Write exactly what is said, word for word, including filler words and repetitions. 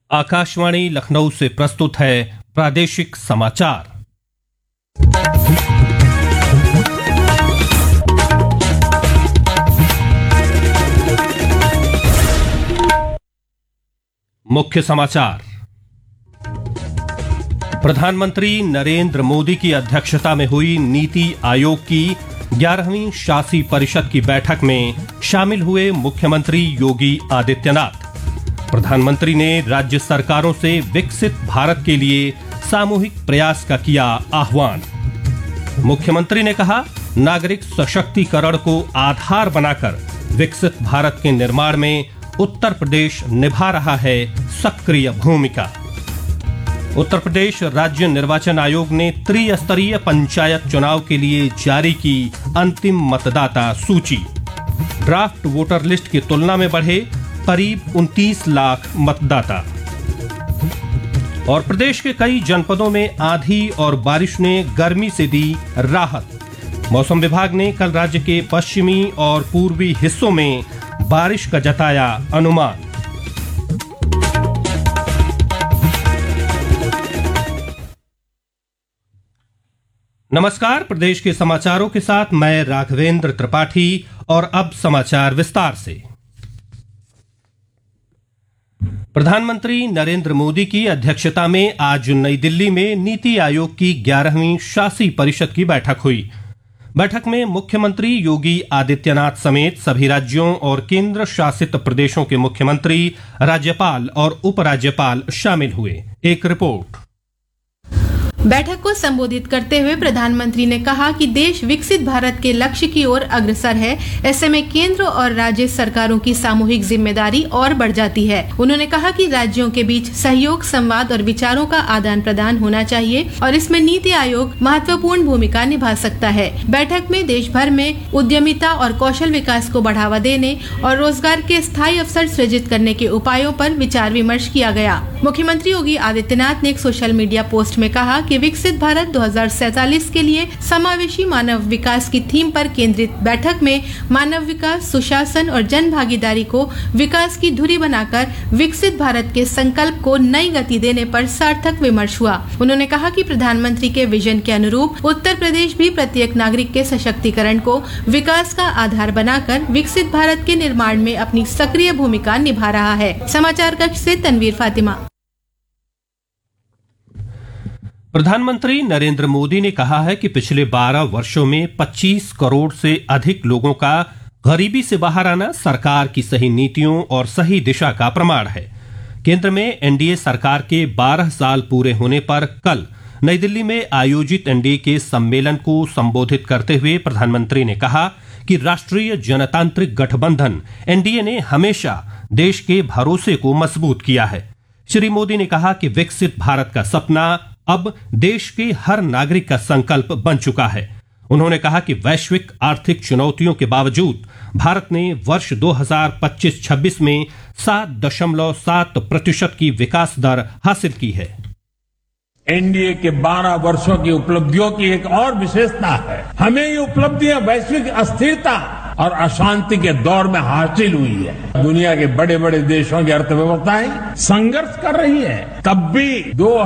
आकाशवाणी लखनऊ से प्रस्तुत है प्रादेशिक समाचार। मुख्य समाचार। प्रधानमंत्री नरेंद्र मोदी की अध्यक्षता में हुई नीति आयोग की ग्यारहवीं शासी परिषद की बैठक में शामिल हुए मुख्यमंत्री योगी आदित्यनाथ। प्रधानमंत्री ने राज्य सरकारों से विकसित भारत के लिए सामूहिक प्रयास का किया आह्वान। मुख्यमंत्री ने कहा, नागरिक सशक्तिकरण को आधार बनाकर विकसित भारत के निर्माण में उत्तर प्रदेश निभा रहा है सक्रिय भूमिका। उत्तर प्रदेश राज्य निर्वाचन आयोग ने त्रिस्तरीय पंचायत चुनाव के लिए जारी की अंतिम मतदाता सूची। ड्राफ्ट वोटर लिस्ट की तुलना में बढ़े करीब उनतीस लाख मतदाता। और प्रदेश के कई जनपदों में आंधी और बारिश ने गर्मी से दी राहत। मौसम विभाग ने कल राज्य के पश्चिमी और पूर्वी हिस्सों में बारिश का जताया अनुमान। नमस्कार, प्रदेश के समाचारों के साथ मैं राघवेंद्र त्रिपाठी। और अब समाचार विस्तार से। प्रधानमंत्री नरेंद्र मोदी की अध्यक्षता में आज नई दिल्ली में नीति आयोग की ग्यारहवीं शासी परिषद की बैठक हुई। बैठक में मुख्यमंत्री योगी आदित्यनाथ समेत सभी राज्यों और केंद्र शासित प्रदेशों के मुख्यमंत्री, राज्यपाल और उपराज्यपाल शामिल हुए। एक रिपोर्ट। बैठक को संबोधित करते हुए प्रधानमंत्री ने कहा कि देश विकसित भारत के लक्ष्य की ओर अग्रसर है। ऐसे में केंद्र और राज्य सरकारों की सामूहिक जिम्मेदारी और बढ़ जाती है। उन्होंने कहा कि राज्यों के बीच सहयोग, संवाद और विचारों का आदान प्रदान होना चाहिए और इसमें नीति आयोग महत्वपूर्ण भूमिका निभा सकता है। बैठक में देश भर में उद्यमिता और कौशल विकास को बढ़ावा देने और रोजगार के स्थायी अवसर सृजित करने के उपायों पर विचार विमर्श किया गया। मुख्यमंत्री योगी आदित्यनाथ ने एक सोशल मीडिया पोस्ट में कहा कि विकसित भारत दो हज़ार सैंतालीस के लिए समावेशी मानव विकास की थीम पर केंद्रित बैठक में मानव विकास, सुशासन और जन भागीदारी को विकास की धुरी बनाकर विकसित भारत के संकल्प को नई गति देने पर सार्थक विमर्श हुआ। उन्होंने कहा कि प्रधानमंत्री के विजन के अनुरूप उत्तर प्रदेश भी प्रत्येक नागरिक के सशक्तिकरण को विकास का आधार बनाकर विकसित भारत के निर्माण में अपनी सक्रिय भूमिका निभा रहा है। समाचार कक्ष से तनवीर फातिमा। प्रधानमंत्री नरेंद्र मोदी ने कहा है कि पिछले बारह वर्षों में पच्चीस करोड़ से अधिक लोगों का गरीबी से बाहर आना सरकार की सही नीतियों और सही दिशा का प्रमाण है। केंद्र में एनडीए सरकार के बारह साल पूरे होने पर कल नई दिल्ली में आयोजित एनडीए के सम्मेलन को संबोधित करते हुए प्रधानमंत्री ने कहा कि राष्ट्रीय जनतांत्रिक गठबंधन एनडीए ने हमेशा देश के भरोसे को मजबूत किया है। श्री मोदी ने कहा कि विकसित भारत का सपना अब देश के हर नागरिक का संकल्प बन चुका है। उन्होंने कहा कि वैश्विक आर्थिक चुनौतियों के बावजूद भारत ने वर्ष दो हज़ार पच्चीस छब्बीस में सात दशमलव सात प्रतिशत की विकास दर हासिल की है। एनडीए के बारह वर्षों की उपलब्धियों की एक और विशेषता है, हमें ये उपलब्धियां वैश्विक अस्थिरता और अशांति के दौर में हासिल हुई है। दुनिया के बड़े बड़े देशों की अर्थव्यवस्थाएं संघर्ष कर रही है, तब भी दो